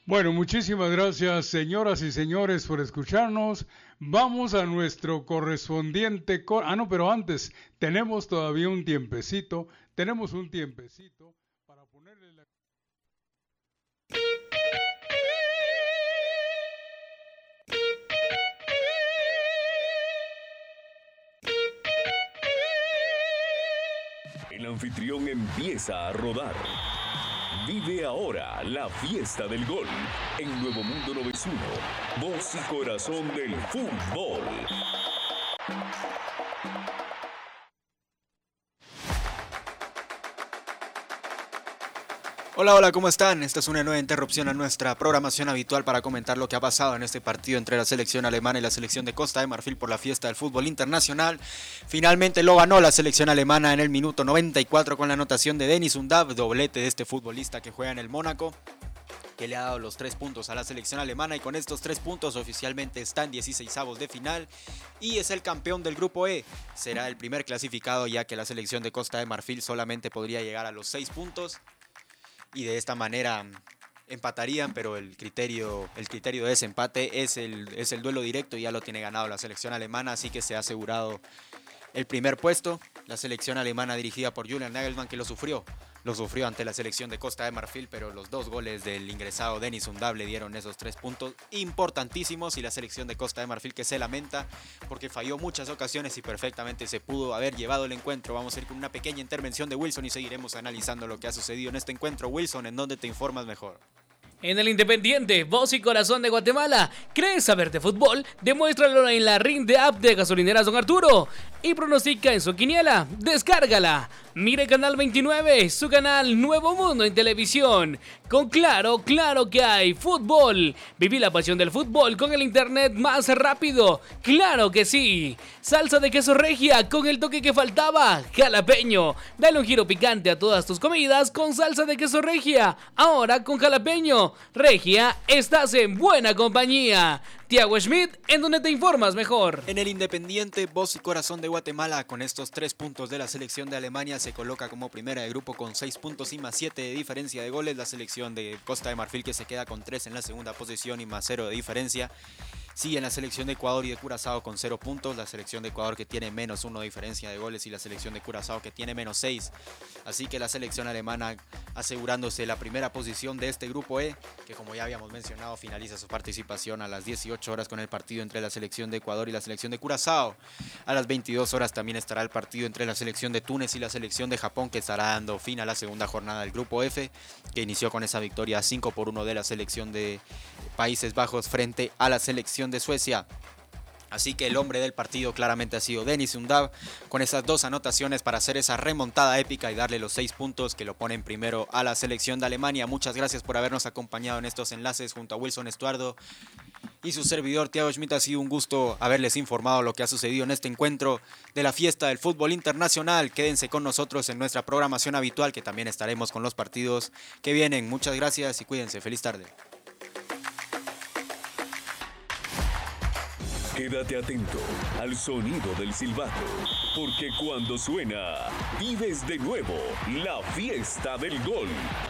Bueno, muchísimas gracias, señoras y señores, por escucharnos. Vamos a nuestro correspondiente... no, pero antes, tenemos un tiempecito para ponerle la... El anfitrión empieza a rodar. Vive ahora la fiesta del gol en Nuevo Mundo 91, voz y corazón del fútbol. Hola, ¿cómo están? Esta es una nueva interrupción a nuestra programación habitual para comentar lo que ha pasado en este partido entre la selección alemana y la selección de Costa de Marfil por la fiesta del fútbol internacional. Finalmente lo ganó la selección alemana en el minuto 94 con la anotación de Deniz Undav, doblete de este futbolista que juega en el Mónaco, que le ha dado los 3 puntos a la selección alemana, y con estos 3 puntos oficialmente está en 16avos de final y es el campeón del grupo E. Será el primer clasificado, ya que la selección de Costa de Marfil solamente podría llegar a los 6 puntos. Y de esta manera empatarían, pero el criterio de desempate es el duelo directo y ya lo tiene ganado la selección alemana, así que se ha asegurado el primer puesto. La selección alemana dirigida por Julian Nagelsmann, que lo sufrió ante la selección de Costa de Marfil, pero los 2 goles del ingresado Deniz Undav le dieron esos 3 puntos importantísimos, y la selección de Costa de Marfil que se lamenta porque falló muchas ocasiones y perfectamente se pudo haber llevado el encuentro. Vamos a ir con una pequeña intervención de Wilson y seguiremos analizando lo que ha sucedido en este encuentro. Wilson, ¿en dónde te informas mejor? En el Independiente, voz y corazón de Guatemala. ¿Crees saber de fútbol? Demuéstralo en la Ring de App de Gasolineras Don Arturo y pronostica en su quiniela. Descárgala. Mire Canal 29, su canal Nuevo Mundo en televisión. Con claro que hay fútbol. Viví la pasión del fútbol con el internet más rápido. ¡Claro que sí! Salsa de queso regia con el toque que faltaba. Jalapeño. Dale un giro picante a todas tus comidas con salsa de queso regia. Ahora con jalapeño. Regia, estás en buena compañía. Tiago Schmidt, ¿en dónde te informas mejor? En el Independiente, voz y corazón de Guatemala. Con estos 3 puntos de la selección de Alemania se coloca como primera de grupo con 6 puntos y más 7 de diferencia de goles. La selección de Costa de Marfil, que se queda con 3 en la segunda posición y más 0 de diferencia. Sigue en la selección de Ecuador y de Curazao con 0 puntos. La selección de Ecuador, que tiene menos 1 de diferencia de goles, y la selección de Curazao, que tiene menos 6. Así que la selección alemana asegurándose la primera posición de este grupo E, que como ya habíamos mencionado finaliza su participación a las 18 horas con el partido entre la selección de Ecuador y la selección de Curazao. A las 22 horas también estará el partido entre la selección de Túnez y la selección de Japón, que estará dando fin a la segunda jornada del grupo F, que inició con esa victoria 5-1 de la selección de Países Bajos frente a la selección de Suecia. Así que el hombre del partido claramente ha sido Deniz Undav, con esas 2 anotaciones para hacer esa remontada épica y darle los 6 puntos que lo ponen primero a la selección de Alemania. Muchas gracias por habernos acompañado en estos enlaces junto a Wilson Estuardo y su servidor Tiago Schmidt. Ha sido un gusto haberles informado lo que ha sucedido en este encuentro de la fiesta del fútbol internacional. Quédense con nosotros en nuestra programación habitual, que también estaremos con los partidos que vienen. Muchas gracias y cuídense. Feliz tarde. Quédate atento al sonido del silbato, porque cuando suena, vives de nuevo la fiesta del gol.